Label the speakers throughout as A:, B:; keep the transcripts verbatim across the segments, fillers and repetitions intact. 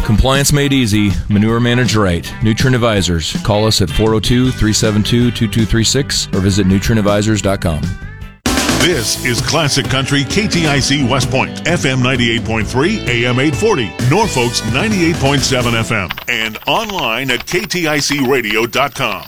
A: Compliance made easy. Manure managed right. Nutrient Advisors. Call us at four oh two, three seven two, two two three six or visit nutrient advisors dot com.
B: This is Classic Country K T I C West Point, F M ninety-eight point three, A M eight forty, Norfolk's ninety-eight point seven F M, and online at K T I C radio dot com.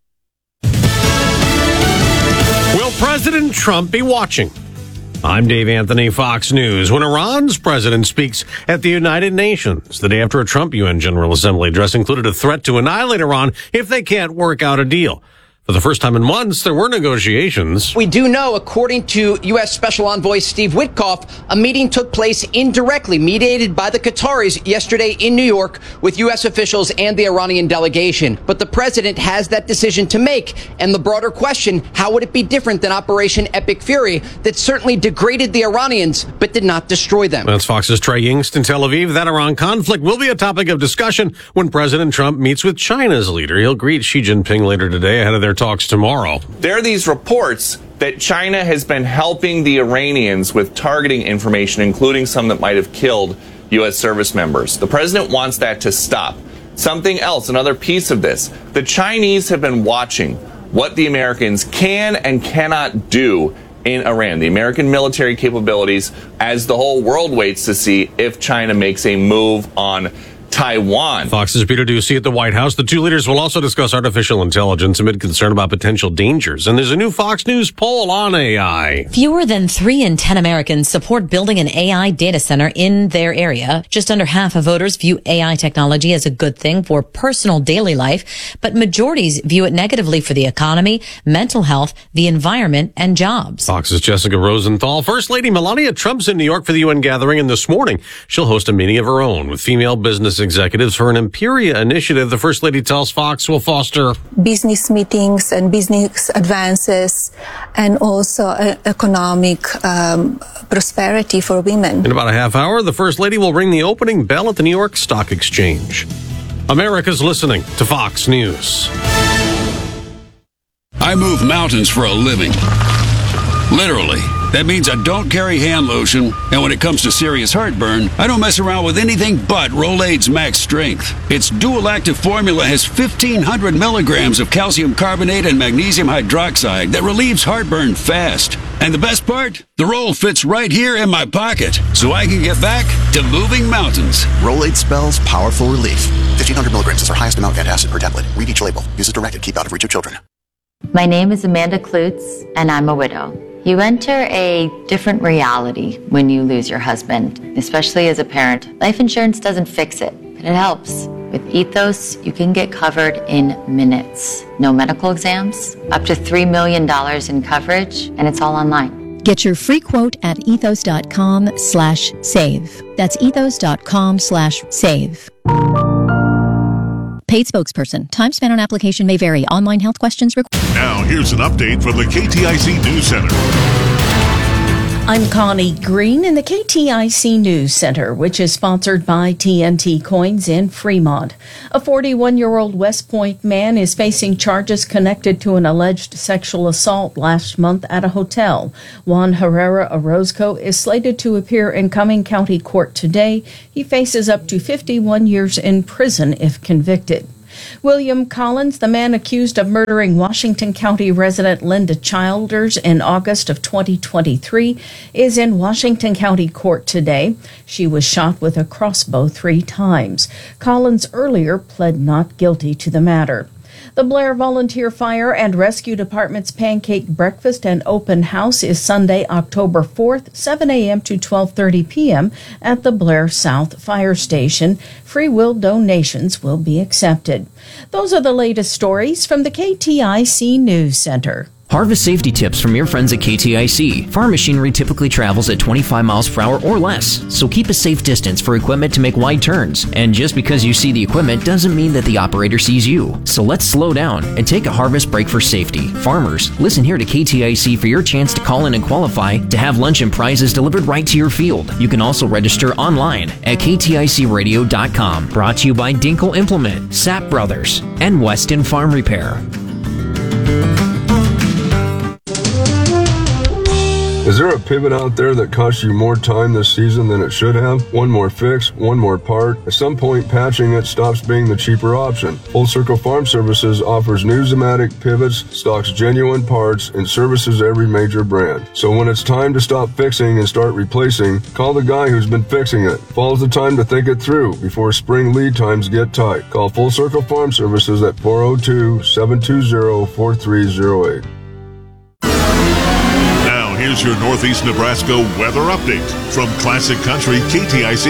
C: Will President Trump be watching? I'm Dave Anthony, Fox News. When Iran's president speaks at the United Nations the day after a Trump U N General Assembly address included a threat to annihilate Iran if they can't work out a deal. For the first time in months, there were negotiations.
D: We do know, according to U S Special Envoy Steve Witkoff, a meeting took place indirectly, mediated by the Qataris yesterday in New York with U S officials and the Iranian delegation. But the president has that decision to make. And the broader question, how would it be different than Operation Epic Fury that certainly degraded the Iranians but did not destroy them?
C: That's Fox's Trey Yingst in Tel Aviv. That Iran conflict will be a topic of discussion when President Trump meets with China's leader. He'll greet Xi Jinping later today ahead of their talks tomorrow.
E: There are these reports that China has been helping the Iranians with targeting information, including some that might have killed U S service members. The president wants that to stop. Something else, another piece of this, the Chinese have been watching what the Americans can and cannot do in Iran, the American military capabilities, as the whole world waits to see if China makes a move on Taiwan.
C: Fox's Peter Ducey at the White House. The two leaders will also discuss artificial intelligence amid concern about potential dangers. And there's a new Fox News poll on A I.
F: Fewer than three in ten Americans support building an A I data center in their area. Just under half of voters view A I technology as a good thing for personal daily life, but majorities view it negatively for the economy, mental health, the environment, and jobs.
C: Fox's Jessica Rosenthal. First Lady Melania Trump's in New York for the U N gathering, and this morning she'll host a meeting of her own with female business executives for an Imperia initiative the First Lady tells Fox will foster
G: business meetings and business advances and also uh, economic um, prosperity for women.
C: In about a half hour, the First Lady will ring the opening bell at the New York Stock Exchange. America's listening to Fox News.
H: I move mountains for a living. Literally. That means I don't carry hand lotion, and when it comes to serious heartburn, I don't mess around with anything but Rolaids Max Strength. Its dual-active formula has fifteen hundred milligrams of calcium carbonate and magnesium hydroxide that relieves heartburn fast. And the best part? The roll fits right here in my pocket, so I can get back to moving mountains.
I: Rolaids spells powerful relief. fifteen hundred milligrams is our highest amount of antacid per tablet. Read each label. Use as directed. Keep out of reach of children.
J: My name is Amanda Klutz, and I'm a widow. You enter a different reality when you lose your husband, especially as a parent. Life insurance doesn't fix it, but it helps. With Ethos, you can get covered in minutes. No medical exams, up to three million dollars in coverage, and it's all online.
K: Get your free quote at ethos.com slash save. That's ethos.com slash save. Paid spokesperson. Time spent on application may vary. Online health questions required.
B: Now, here's an update from the K T I C News Center.
L: I'm Connie Green in the K T I C News Center, which is sponsored by T N T Coins in Fremont. A forty-one-year-old West Point man is facing charges connected to an alleged sexual assault last month at a hotel. Juan Herrera Orozco is slated to appear in Cumming County Court today. He faces up to fifty-one years in prison if convicted. William Collins, the man accused of murdering Washington County resident Linda Childers in August of twenty twenty-three, is in Washington County Court today. She was shot with a crossbow three times. Collins earlier pled not guilty to the matter. The Blair Volunteer Fire and Rescue Department's Pancake Breakfast and Open House is Sunday, October fourth, seven a.m. to twelve thirty p.m. at the Blair South Fire Station. Free will donations will be accepted. Those are the latest stories from the K T I C News Center.
M: Harvest safety tips from your friends at K T I C. Farm machinery typically travels at twenty-five miles per hour or less, so keep a safe distance for equipment to make wide turns. And just because you see the equipment doesn't mean that the operator sees you. So let's slow down and take a harvest break for safety. Farmers, listen here to K T I C for your chance to call in and qualify to have lunch and prizes delivered right to your field. You can also register online at K T I C radio dot com. Brought to you by Dinkle Implement, Sapp Brothers, and Weston Farm Repair.
N: Is there a pivot out there that costs you more time this season than it should have? One more fix, one more part. At some point, patching it stops being the cheaper option. Full Circle Farm Services offers new Zematic pivots, stocks genuine parts, and services every major brand. So when it's time to stop fixing and start replacing, call the guy who's been fixing it. Fall's the time to think it through before spring lead times get tight. Call Full Circle Farm Services at four oh two, seven two zero, four three zero eight.
B: Here's your Northeast Nebraska weather update from Classic Country K T I C.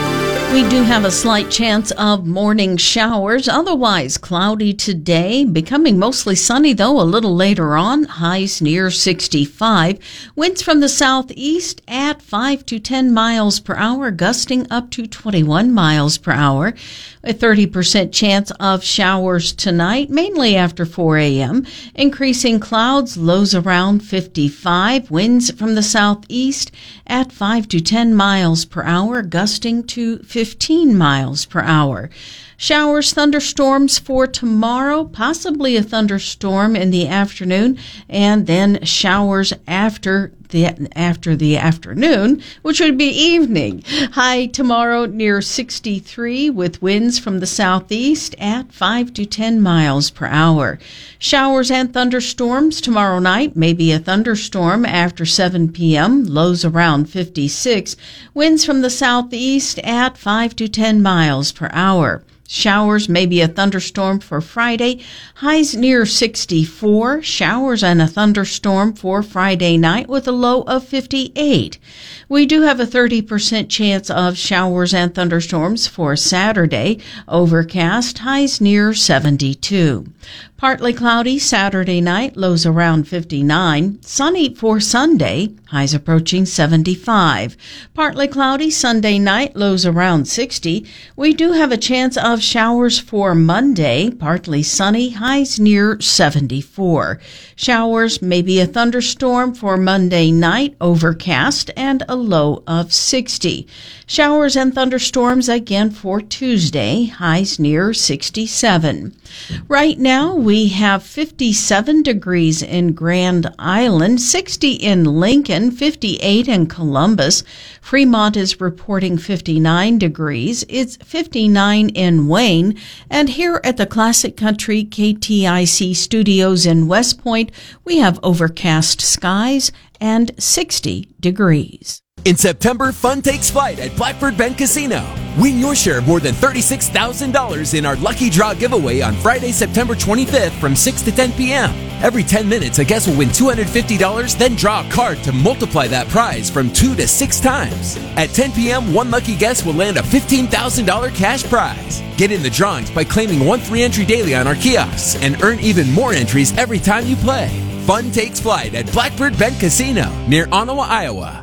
L: We do have a slight chance of morning showers, otherwise cloudy today, becoming mostly sunny though a little later on, highs near sixty-five. Winds from the southeast at five to ten miles per hour, gusting up to twenty-one miles per hour. A thirty percent chance of showers tonight, mainly after four a.m. Increasing clouds, lows around fifty-five. Winds from the southeast at five to ten miles per hour, gusting to fifteen miles per hour. Showers, thunderstorms for tomorrow, possibly a thunderstorm in the afternoon, and then showers after the after the afternoon, which would be evening. High tomorrow near sixty-three with winds from the southeast at five to ten miles per hour. Showers and thunderstorms tomorrow night, maybe a thunderstorm after seven p.m., lows around fifty-six. Winds from the southeast at five to ten miles per hour. Showers, maybe a thunderstorm for Friday. Highs near sixty-four. Showers and a thunderstorm for Friday night with a low of fifty-eight. We do have a thirty percent chance of showers and thunderstorms for Saturday. Overcast, highs near seventy-two. Partly cloudy Saturday night, lows around fifty-nine. Sunny for Sunday, highs approaching seventy-five. Partly cloudy Sunday night, lows around sixty. We do have a chance of showers for Monday, partly sunny, highs near seventy-four. Showers, maybe a thunderstorm for Monday night, overcast, and a low of sixty. Showers and thunderstorms again for Tuesday, highs near sixty-seven. Right now, we have fifty-seven degrees in Grand Island, sixty in Lincoln, fifty-eight in Columbus. Fremont is reporting fifty-nine degrees. It's fifty-nine in Wayne. And here at the Classic Country K T I C studios in West Point, we have overcast skies and sixty degrees.
O: In September, fun takes flight at Blackbird Bank Casino. Win your share of more than thirty-six thousand dollars in our Lucky Draw giveaway on Friday, September twenty-fifth from six to ten p.m. Every ten minutes, a guest will win two hundred fifty dollars, then draw a card to multiply that prize from two to six times. At ten p.m., one lucky guest will land a fifteen thousand dollars cash prize. Get in the drawings by claiming one free entry daily on our kiosks and earn even more entries every time you play. Fun takes flight at Blackbird Bank Casino near Ottawa, Iowa.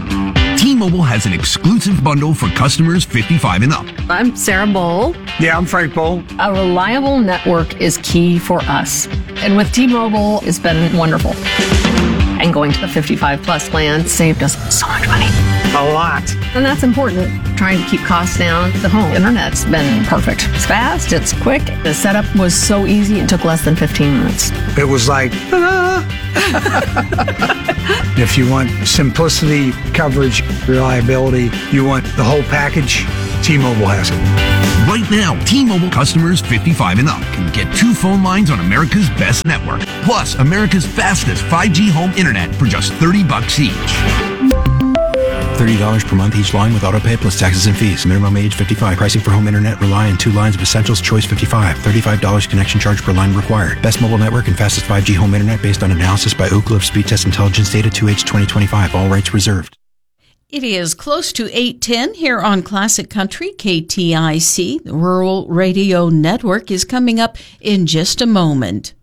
P: T-Mobile has an exclusive bundle for customers fifty-five and up.
Q: I'm Sarah Bowl.
R: Yeah, I'm Frank Bowl.
Q: A reliable network is key for us. And with T-Mobile, it's been wonderful. And going to the fifty-five plus plan saved us so much money.
R: A lot.
Q: And that's important. Trying to keep costs down. The home internet's been perfect. It's fast, it's quick. The setup was so easy, it took less than fifteen minutes.
R: It was like, ah. If you want simplicity, coverage, reliability, you want the whole package, T-Mobile has it.
P: Right now, T-Mobile customers fifty-five and up can get two phone lines on America's best network, plus America's fastest five G home internet for just thirty bucks each.
S: thirty dollars per month each line with autopay plus taxes and fees. Minimum age fifty-five. Pricing for home internet rely on two lines of Essentials Choice fifty-five. thirty-five dollars connection charge per line required. Best mobile network and fastest five G home internet based on analysis by Ookla of Speed Test Intelligence Data two H twenty twenty-five. All rights reserved.
L: It is close to eight ten here on Classic Country K T I C. The Rural Radio Network is coming up in just a moment.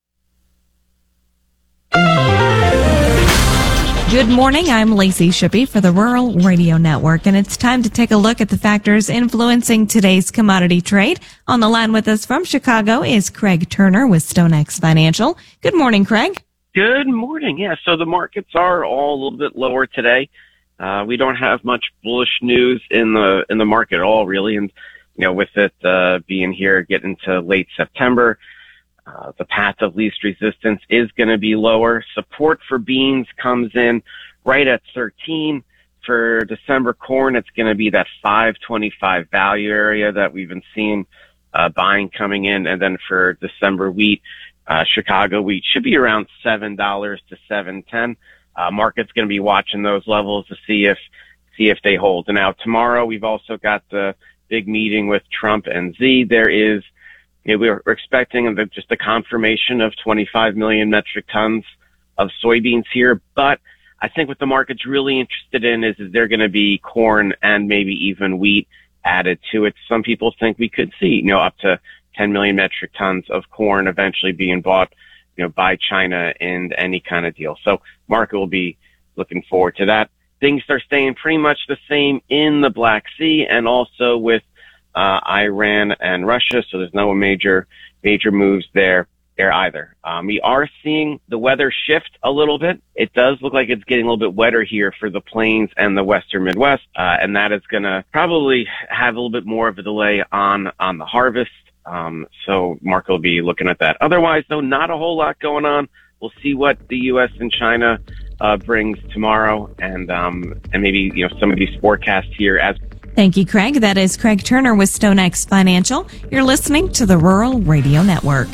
T: Good morning, I'm Lacey Shippey for the Rural Radio Network, and it's time to take a look at the factors influencing today's commodity trade. On the line with us from Chicago is Craig Turner with StoneX Financial. Good morning, Craig.
U: Good morning. Yeah, so the markets are all a little bit lower today. Uh, we don't have much bullish news in the in the market at all, really, and you know, with it uh, being here, getting to late September. Uh, the path of least resistance is going to be lower. Support for beans comes in right at thirteen. For December corn, it's going to be that five twenty-five value area that we've been seeing uh, buying coming in. And then for December wheat, uh, Chicago wheat should be around seven dollars to seven ten. Uh, market's going to be watching those levels to see if see if they hold. And now tomorrow, we've also got the big meeting with Trump and Z. There is, you know, we're expecting the, just a confirmation of twenty-five million metric tons of soybeans here, but I think what the market's really interested in is, is there going to be corn and maybe even wheat added to it. Some people think we could see, you know, up to ten million metric tons of corn eventually being bought, you know, by China in any kind of deal. So market will be looking forward to that. Things are staying pretty much the same in the Black Sea and also with uh, Iran and Russia. So there's no major, major moves there. There either. Um, we are seeing the weather shift a little bit. It does look like it's getting a little bit wetter here for the plains and the western Midwest, uh, and that is going to probably have a little bit more of a delay on on the harvest. Um, so market will be looking at that. Otherwise, though, not a whole lot going on. We'll see what the U S and China uh, brings tomorrow, and um, and maybe you know some of these forecasts here as.
T: Thank you, Craig. That is Craig Turner with StoneX Financial. You're listening to the Rural Radio Network.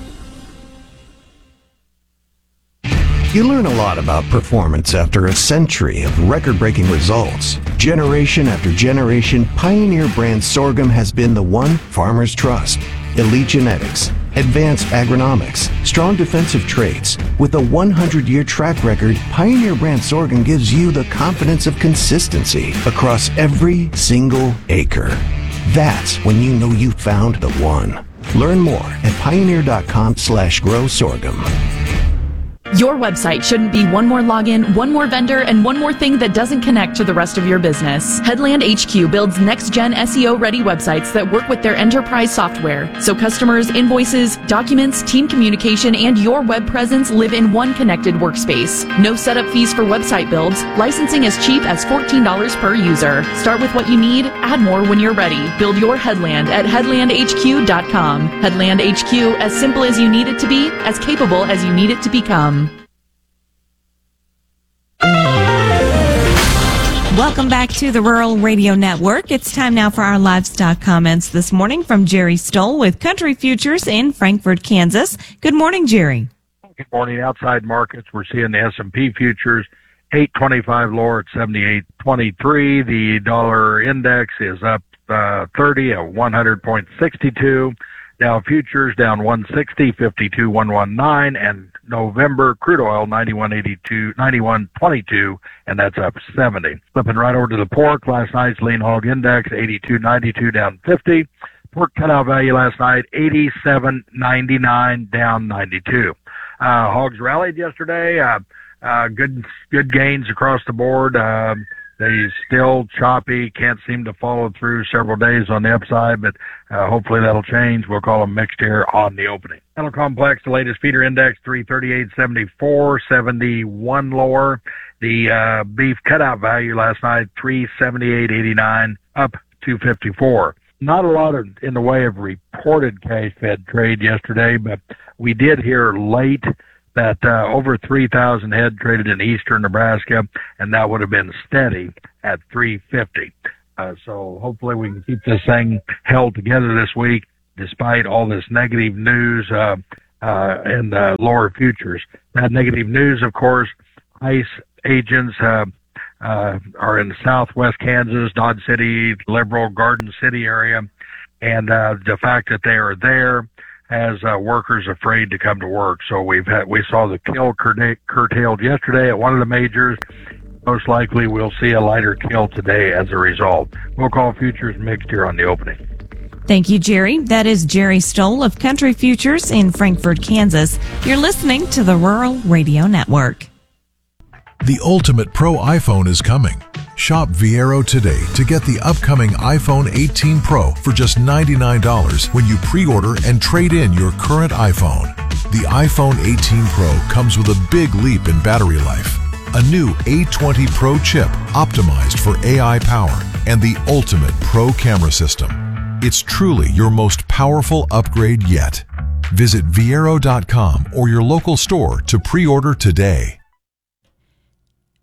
A: You learn a lot about performance after a century of record-breaking results. Generation after generation, Pioneer brand sorghum has been the one farmers trust. Elite genetics, advanced agronomics, strong defensive traits. With a one hundred year track record, Pioneer brand sorghum gives you the confidence of consistency across every single acre. That's when you know you found the one. Learn more at pioneer.com slash grow sorghum.
V: Your website shouldn't be one more login, one more vendor, and one more thing that doesn't connect to the rest of your business. Headland H Q builds next-gen S E O-ready websites that work with their enterprise software, so customers, invoices, documents, team communication, and your web presence live in one connected workspace. No setup fees for website builds. Licensing as cheap as fourteen dollars per user. Start with what you need, add more when you're ready. Build your Headland at headland h q dot com. Headland H Q, as simple as you need it to be, as capable as you need it to become.
T: Welcome back to the Rural Radio Network. It's time now for our livestock comments this morning from Jerry Stoll with Country Futures in Frankfort, Kansas. Good morning, Jerry.
W: Good morning. Outside markets, we're seeing the S and P futures eight twenty-five lower at seventy-eight twenty-three. The dollar index is up uh, thirty at one hundred point six two. Dow futures down one sixty, fifty-two one nineteen, and November crude oil ninety-one eighty-two, ninety-one twenty-two, and that's up seventy. Flipping right over to the pork, last night's lean hog index eighty-two ninety-two down fifty. Pork cutout value last night eighty-seven ninety-nine down ninety-two. Uh, hogs rallied yesterday. Uh, uh, good good gains across the board. Uh, They still choppy, can't seem to follow through several days on the upside, but uh, hopefully that'll change. We'll call them mixed here on the opening. Cattle complex, the latest feeder index, three thirty-eight seventy-four, seventy-one lower. The uh, beef cutout value last night, three seventy-eight eighty-nine, up two fifty-four. Not a lot of, in the way of reported cash fed trade yesterday, but we did hear late that uh, over three thousand head traded in eastern Nebraska, and that would have been steady at three fifty. Uh, so hopefully we can keep this thing held together this week, despite all this negative news uh, uh, in the lower futures. That negative news, of course, ICE agents uh, uh, are in southwest Kansas, Dodge City, Liberal, Garden City area, and uh, the fact that they are there has uh, workers afraid to come to work. So we've had, we saw the kill curta- curtailed yesterday at one of the majors. Most likely we'll see a lighter kill today as a result. We'll call futures mixed here on the opening.
T: Thank you, Jerry. That is Jerry Stoll of Country Futures in Frankfort, Kansas. You're listening to the Rural Radio Network.
X: The ultimate pro iPhone is coming. Shop Viero today to get the upcoming iPhone eighteen Pro for just ninety-nine dollars when you pre-order and trade in your current iPhone. The iPhone eighteen Pro comes with a big leap in battery life, a new A twenty Pro chip optimized for A I power, and the ultimate pro camera system. It's truly your most powerful upgrade yet. Visit Viero dot com or your local store to pre-order today.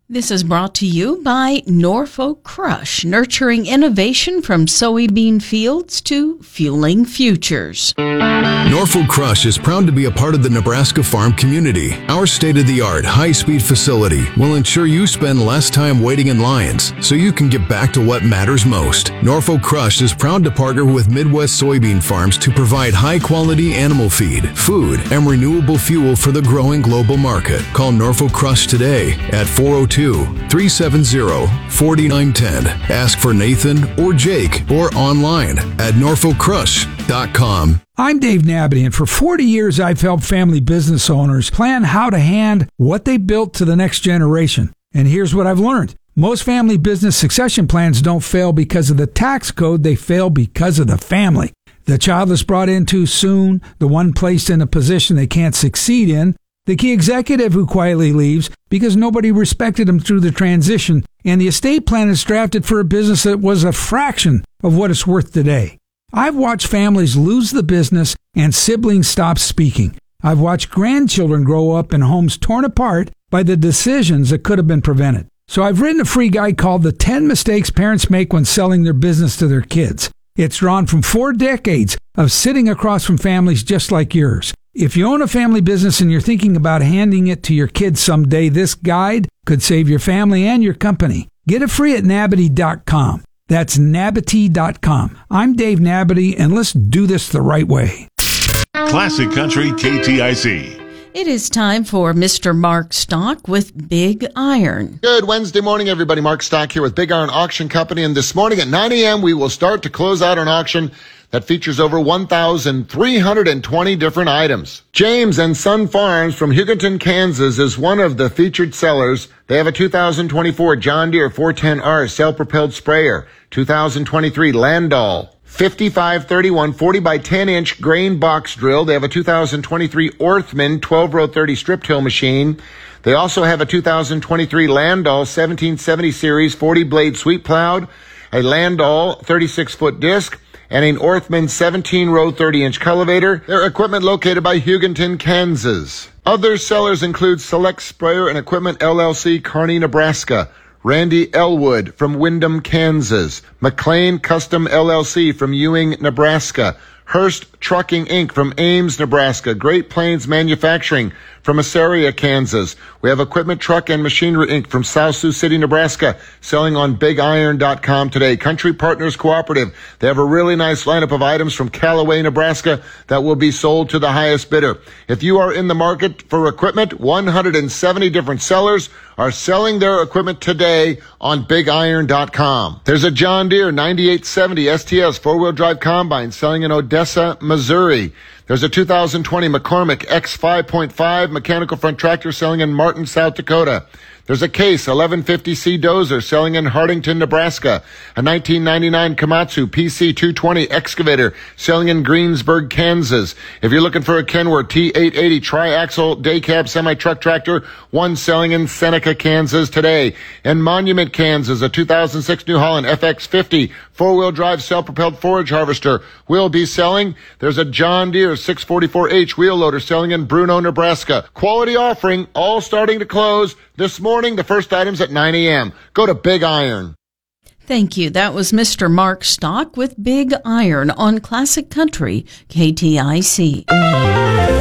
L: This is brought to you by Norfolk Crush, nurturing innovation from soybean fields to fueling futures.
D: Norfolk Crush is proud to be a part of the Nebraska farm community. Our state-of-the-art, high-speed facility will ensure you spend less time waiting in lines so you can get back to what matters most. Norfolk Crush is proud to partner with Midwest soybean farms to provide high-quality animal feed, food, and renewable fuel for the growing global market. Call Norfolk Crush today at four oh two, three seven zero, four nine one zero. Ask for Nathan or Jake or online at norfolk crush dot com.
E: I'm Dave Nabity, and for forty years I've helped family business owners plan how to hand what they built to the next generation. And here's what I've learned. Most family business succession plans don't fail because of the tax code, they fail because of the family. The child is brought in too soon, the one placed in a position they can't succeed in, the key executive who quietly leaves because nobody respected him through the transition, and the estate plan is drafted for a business that was a fraction of what it's worth today. I've watched families lose the business and siblings stop speaking. I've watched grandchildren grow up in homes torn apart by the decisions that could have been prevented. So I've written a free guide called The ten Mistakes Parents Make When Selling Their Business to Their Kids. It's drawn from four decades of sitting across from families just like yours. If you own a family business and you're thinking about handing it to your kids someday, this guide could save your family and your company. Get it free at nabity dot com. That's nabity dot com. I'm Dave Nabity, and let's do this the right way.
B: Classic Country K T I C.
L: It is time for Mister Mark Stock with Big Iron.
F: Good Wednesday morning, everybody. Mark Stock here with Big Iron Auction Company, and this morning at nine a.m. we will start to close out an auction that features over one thousand three hundred twenty different items. James and Son Farms from Hugoton, Kansas is one of the featured sellers. They have a two thousand twenty-four John Deere four ten R self-propelled sprayer, two thousand twenty-three Landau fifty-five thirty-one forty by ten inch grain box drill. They have a two thousand twenty-three Orthman twelve row thirty strip till machine. They also have a two thousand twenty-three Landau seventeen seventy series forty blade sweep plowed, a Landau thirty-six foot disc, and an Orthman seventeen row thirty inch cultivator. Their equipment located by Hugoton, Kansas. Other sellers include Select Sprayer and Equipment L L C, Kearney, Nebraska. Randy Elwood from Windham, Kansas. McLean Custom L L C from Ewing, Nebraska. Hurst Trucking Incorporated from Ames, Nebraska. Great Plains Manufacturing from Assaria, Kansas. We have Equipment Truck and Machinery Incorporated from South Sioux City, Nebraska, selling on big iron dot com today. Country Partners Cooperative. They have a really nice lineup of items from Callaway, Nebraska that will be sold to the highest bidder. If you are in the market for equipment, one hundred seventy different sellers are selling their equipment today on big iron dot com. There's a John Deere ninety-eight seventy S T S four-wheel drive combine selling in Odessa, Missouri. There's a two thousand twenty McCormick X five point five mechanical front tractor selling in Martin, South Dakota. There's a Case eleven fifty C dozer selling in Hardington, Nebraska. A nineteen ninety-nine Komatsu P C two twenty excavator selling in Greensburg, Kansas. If you're looking for a Kenworth T eight eighty tri-axle day cab semi-truck tractor, one selling in Seneca, Kansas today. In Monument, Kansas, a two thousand six New Holland F X fifty four-wheel drive self-propelled forage harvester will be selling. There's a John Deere six forty-four H wheel loader selling in Bruno, Nebraska. Quality offering, all starting to close this morning. The first items at nine a.m. Go to Big Iron.
L: Thank you. That was Mister Mark Stock with Big Iron on Classic Country K T I C.